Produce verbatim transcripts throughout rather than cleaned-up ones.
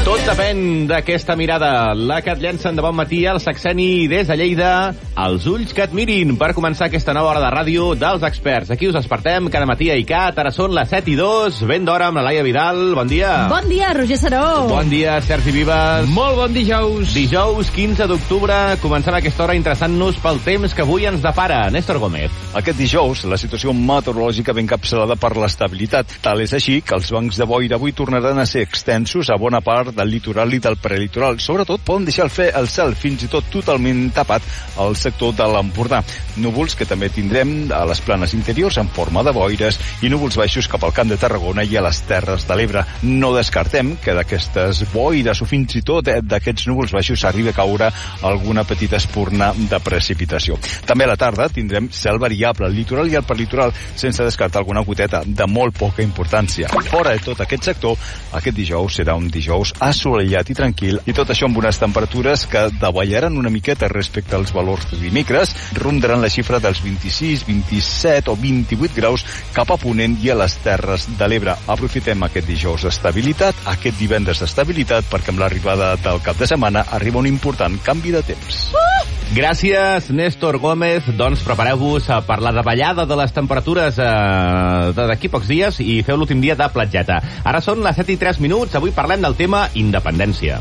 Tot depèn d'aquesta mirada, la que et llença de bon matí al Saxeni des de Lleida, els ulls que et mirin per començar aquesta nova hora de ràdio dels experts. Aquí us despertem cada matí a I C A T, ara són les set i dos, ben d'hora amb la Laia Vidal. Bon dia. Bon dia, Roger Saró. Bon dia, Sergi Vives. Molt bon dijous. Dijous, quinze d'octubre, comencem aquesta hora interessant-nos pel temps que avui ens depara. Néstor Gómez. Aquest dijous, la situació meteorològica ben encapçalada per l'estabilitat. Tal és així que els bancs de boira avui tornaran a ser extensos a bona part del litoral i del prelitoral. Sobretot poden deixar el, fe, el cel fins i tot totalment tapat al sector de l'Empordà. Núvols que també tindrem a les planes interiors en forma de boires i núvols baixos cap al Camp de Tarragona i a les Terres de l'Ebre. No descartem que d'aquestes boires o fins i tot d'aquests núvols baixos arribi a caure alguna petita espurna de precipitació. També a la tarda tindrem cel variable al litoral i al prelitoral, sense descartar alguna goteta de molt poca importància. Fora de tot aquest sector, aquest dijous serà un dijous assolellat i tranquil, i tot això amb unes temperatures que davallaran una miqueta respecte als valors de dimecres, rondaran la xifra dels vint-i-sis, vint-i-set o vint-i-vuit graus cap a Ponent i a les Terres de l'Ebre. Aprofitem aquest dijous d'estabilitat, aquest divendres d'estabilitat, perquè amb l'arribada del cap de setmana arriba un important canvi de temps. Uh! Gràcies, Néstor Gómez. Doncs prepareu-vos per la davallada de les temperatures eh, d'aquí pocs dies i feu l'últim dia de platgeta. Ara són les set i tres minuts, avui parlem del tema independència.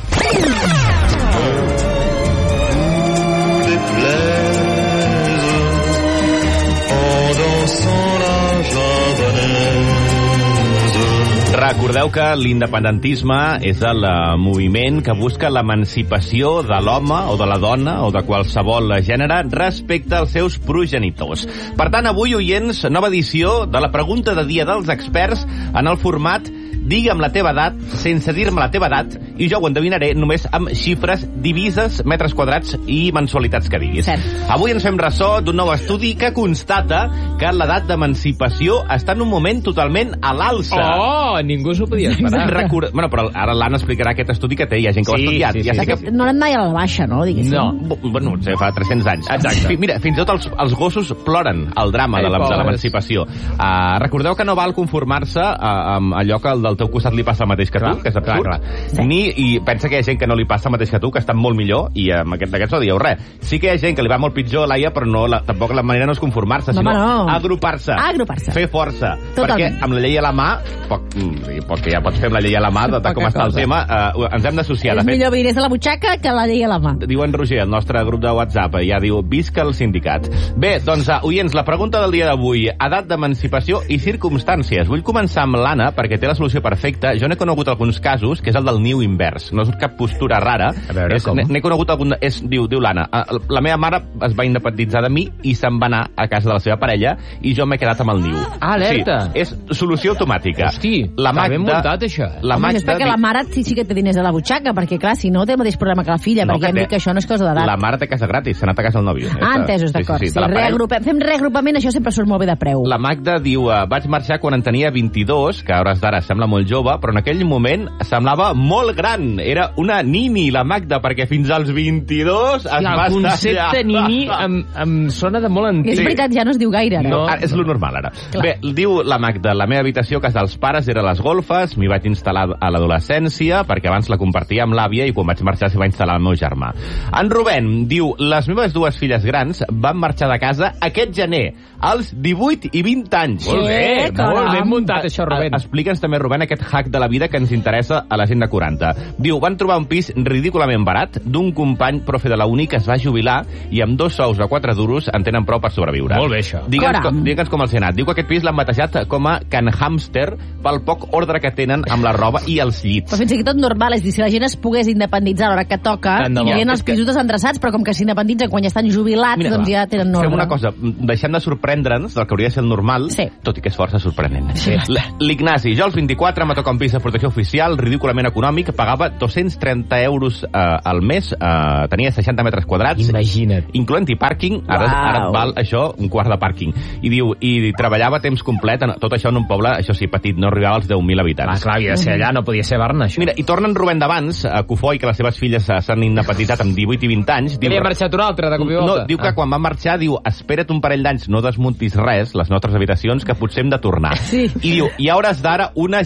Recordeu que l'independentisme és el moviment que busca l'emancipació de l'home o de la dona o de qualsevol gènere respecte als seus progenitors. Per tant, avui, oients, nova edició de la pregunta de dia dels experts en el format digue'm la teva edat sense dir-me la teva edat i jo ho endevinaré només amb xifres, divises, metres quadrats i mensualitats que diguis. Cert. Avui ens fem ressò d'un nou estudi que constata que l'edat d'emancipació està en un moment totalment a l'alça. Oh, ningú s'ho podia esperar. Record... Bueno, però ara l'Anna explicarà aquest estudi que té. Hi ha gent que Sí, ho ha estudiat. sí, ja sí, sé sí. que... No anem mai a la baixa, no? Diguéssim. No. Bueno, sé, fa tres-cents anys. Exacte. Fi- Mira, fins i tot els, els gossos ploren el drama Ai, de la- de pobres. l'emancipació. Uh, recordeu que no val conformar-se uh, amb allò que al del teu costat li passa el mateix que Clar, tu, que és absurd. clar, clar. Ni, I pensa que hi ha gent que no li passa el mateix que tu, que estan molt millor, i amb aquest, d'aquests no dieu res. Sí que hi ha gent que li va molt pitjor, Laia, però no, la, tampoc la manera no és conformar-se, No, sinó home, no. agrupar-se. Agrupar-se. Fer força. Totalment. Perquè amb la llei a la mà, poc, mm, poc que ja pots fer amb la llei a la mà, de, de Poca com està el cosa. tema, uh, ens hem d'associar. És De fet, millor diners a la butxaca que la llei a la mà. diu en Roger, el nostre grup de WhatsApp, ja diu, visca el sindicat. Bé, doncs, uh, oients, la pregunta del dia d'avui, edat d'emancipació i circumstàncies. Vull començar amb l'Anna, perquè té la solució perfecta. Jo n'he conegut alguns casos, que és el del niu invers. No és cap postura rara. A veure, és, com? N'he conegut algun... És, diu, diu l'Anna, uh, la meva mare es va independitzar de mi i se'n va anar a casa de la seva parella i jo m'he quedat amb el niu. Ah, alerta. Sí, és solució automàtica. Hosti, la està ben muntat, això. eh? La Home, Magda és perquè la mare sí, sí que té diners a la butxaca, perquè, clar, si no té el mateix problema que la filla, No, perquè hem té- dit que això no és cosa d'edat. La mare té casa gratis, s'ha anat a casa el nòvio. Ah, entesos, d'acord. Sí, de la parella. reagrupem, fem reagrupament, això sempre surt molt bé de preu. La Magda diu, uh, vaig marxar quan en tenia vint-i-dos, que a hores d'ara sembla molt jove, però en aquell moment semblava molt gran. Era una nini, la Magda, perquè fins als vint-i-dos es Clar, va el estar concepte allà. nini em, em sona de molt antic. És veritat, ja no es diu gaire, ara. No, ara, és lo normal, ara. Clar. Bé, diu la Magda, la meva habitació a casa dels pares era a les golfes, m'hi vaig instal·lar a l'adolescència, perquè abans la compartia amb l'àvia i quan vaig marxar s'hi va instal·lar el meu germà. En Rubén diu, les meves dues filles grans van marxar de casa aquest gener, als divuit i vint anys. Molt bé, Sí, molt caram. ben muntat, això, Rubén. Explica'ns també, Rubén, aquest hack de la vida que ens interessa a la gent de quaranta. Diu, van trobar un pis ridículament barat d'un company profe de la uni que es va jubilar i amb dos sous de quatre duros en tenen prou per sobreviure. Molt bé, això. Digue'ns Caram. com, digue'ns com els ha anat. Diu que aquest pis l'han batejat com a Can Hamster pel poc ordre que tenen amb la roba i els llits. Però fins i tot normal, és dir, si la gent es pogués independitzar a l'hora que toca, Tant de bo. tindrien els És que- pisos endreçats, però com que s'independitzen quan ja estan jubilats, Mira, doncs va, ja tenen ordre. Fem una cosa, deixem de sorprendre'ns del que hauria de ser el normal, Sí. tot i que és força sorprenent. Sí. L- L'Ignasi, jo als vint-i-quatre me toca un pis de protecció oficial, ridículament econòmic, pagava dos-cents trenta euros eh, al mes, eh, tenia seixanta metres quadrats, Imagina't. incloent-hi pàrquing, ara, Uau. ara et val això un quart de pàrquing. I diu, i treballava a temps complet, en, tot això en un poble, això sí, petit, no arribava als deu mil Ah, habitants. clar, havia de ser allà, no podia ser Barna, això. Mira, i torna en Rubén d'abans, a Cofoi, que les seves filles eh, s'han independitzat amb divuit i vint anys. Havia marxat un altre, de cop i volta. No, diu que Ah. quan va marxar, diu, espera't un parell d'anys, no desmuntis res, les nostres habitacions, que potser hem de tornar. Sí. I diu, i a hores d'ara, una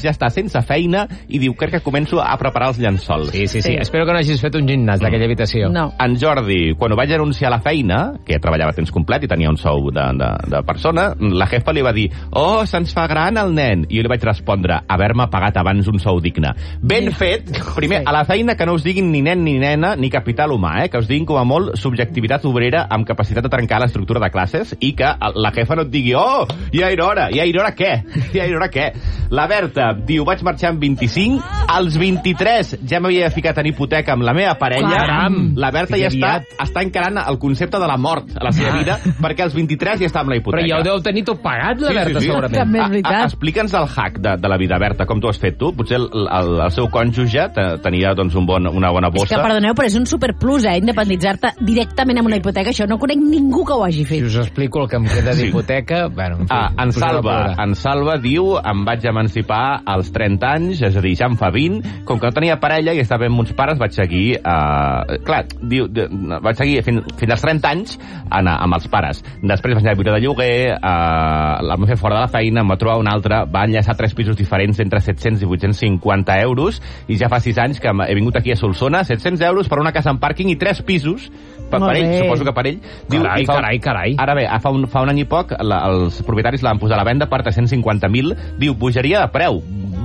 ja està sense feina i diu, crec que començo a preparar els llençols. Sí, sí, sí. Espero que no hagis fet un gimnàs d'aquella habitació. No. En Jordi, quan ho vaig anunciar a la feina, que treballava a temps complet i tenia un sou de, de, de persona, la jefa li va dir, oh, se'ns fa gran el nen. I jo li vaig respondre, haver-me pagat abans un sou digne. Ben fet, primer, a la feina que no us diguin ni nen ni nena ni capital humà, eh? Que us diguin com a molt subjectivitat obrera amb capacitat de trencar l'estructura de classes i que la jefa no et digui, oh, ja era hora, ja era hora què? Ja era hora què? La Berta diu, vaig marxar amb vint-i-cinc, als vint-i-tres ja m'havia ficat en hipoteca amb la meva parella. Caram! La Berta ja està, està encarant el concepte de la mort a la seva vida, perquè als vint-i-tres ja està amb la hipoteca. Però ja ho deu tenir tot pagat, la Sí, Berta, sí, sí. segurament. També és veritat. Explica'ns el hack de, de la vida, Berta, com t'ho has fet tu. Potser el, el, el seu cònjuge te- tenia doncs, un bon, una bona És bossa. que, perdoneu, però és un superplus, eh? Independitzar-te directament amb una hipoteca. Això no conec ningú que ho hagi Si fet. us explico el que em queda Sí. d'hipoteca... Bueno, en fi, Ah, en poseu a Salva, plorar. en Salva diu, em vaig emancipar als trenta anys, és a dir, ja en fa vint, com que no tenia parella i estava amb uns pares, vaig seguir, eh, clar, diu, de, vaig seguir fins, fins als trenta anys anar amb els pares. Després vaig anar a viure de lloguer, eh, la vam fer fora de la feina, em va trobar un altre, va enllaçar tres pisos diferents entre set-cents i vuit-cents cinquanta euros, i ja fa sis anys que he vingut aquí a Solsona, set-cents euros per una casa en pàrquing i tres pisos, per, Molt per ell, bé. suposo que per ell. Carai, i fa- carai, carai. Ara bé, fa un, fa un any i poc, la, els propietaris la van posar a la venda per tres-cents cinquanta mil. Diu, pujaria de preu.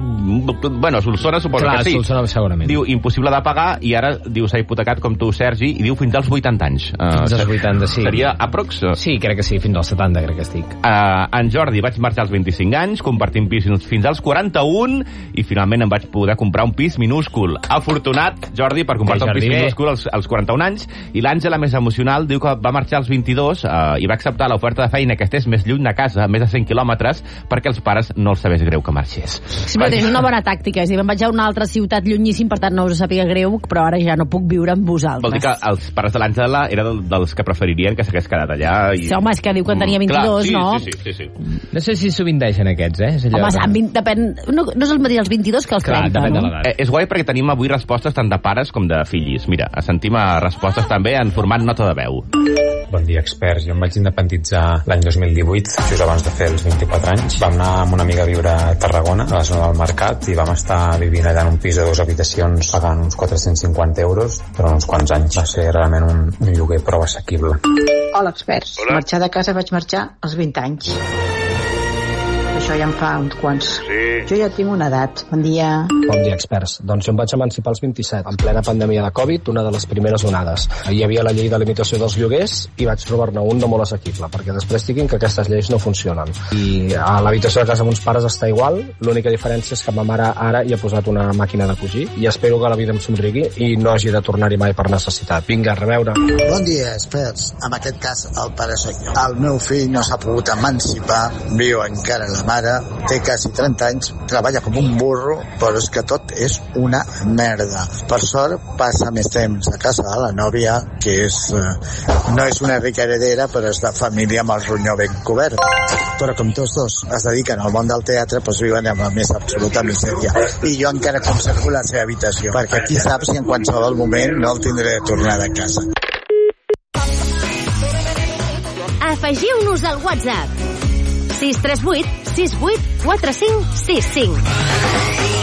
Bueno, Solsona suposo Clar, que sí. Solsona segurament. Diu, impossible de pagar, i ara, diu, s'ha hipotecat com tu, Sergi, i diu fins als vuitanta anys. Fins als vuitanta, sí. Seria aprox. Sí, crec que sí, fins als setanta crec que estic. Uh, en Jordi, vaig marxar als vint-i-cinc anys, compartint pis fins als quaranta-un, i finalment em vaig poder comprar un pis minúscul. Afortunat, Jordi, per comprar Bé, un Jordi, pis bé. minúscul als, als quaranta-un anys, i l'Àngela, més emocional, diu que va marxar als vint-i-dos uh, i va acceptar l'oferta de feina que estés més lluny de casa, més de cent quilòmetres, perquè els pares no els sabés greu que marxés. Sí, però és una bona tàctica. És a dir, me'n vaig a una altra ciutat llunyíssim, per tant no us sàpiga greu, però ara ja no puc viure amb vosaltres. Vol dir que els pares de l'Àngela eren del, dels que preferirien que s'hagués quedat allà. I... Sí, home, és que diu que en tenia Mm, vint-i-dos, clar, no? sí, sí, sí, sí, sí. No sé si sovinteixen aquests, eh? És allò Home, de- amb vint, depèn... No, no és el mateix els vint-i-dos que els Clar, trenta, depèn de no? l'edat. Eh, és guai perquè tenim avui respostes tant de pares com de fills. Mira, sentim eh, respostes també en format nota de veu. Bon dia, experts. Jo em vaig independitzar l'any dos mil divuit, just abans de fer els vint-i-quatre anys. Vam anar amb una amiga a viure a Tarragona, a la zona del Mercat, i vam estar vivint allà en un pis de dues habitacions pagant uns quatre-cents cinquanta euros per uns quants anys. Va ser realment un, un lloguer prou assequible. Hola, experts. Hola. Marxar de casa vaig marxar als vint anys. Això ja en fa uns quants. Sí. Jo ja tinc una edat. Bon dia. Bon dia, experts. Doncs jo em vaig emancipar als vint-i-set, en plena pandèmia de Covid, una de les primeres onades. Hi havia la llei de limitació dels lloguers i vaig trobar-ne un de molt assequible, perquè després diguin que aquestes lleis no funcionen. I a l'habitació de casa amb uns pares està igual, l'única diferència és que ma mare ara hi ha posat una màquina de cosir i espero que la vida em somrigui i no hagi de tornar-hi mai per necessitat. Vinga, a reveure. Bon dia, experts. En aquest cas, el pare soc jo. El meu fill no s'ha pogut emancipar, viu encara la mare, té quasi trenta anys, treballa com un burro, però és que tot és una merda. Per sort, passa més temps a casa de la nòvia, que és, eh, no és una rica heredera, però és de família amb el ronyó ben cobert. Però com tots dos es dediquen al món del teatre, doncs viuen amb la més absoluta misèria. I jo encara conservo la seva habitació, perquè qui sap si en qualsevol moment no el tindré de tornar a casa. Afegiu-nos al WhatsApp sis tres vuit sis vuit quatre cinc sis cinc.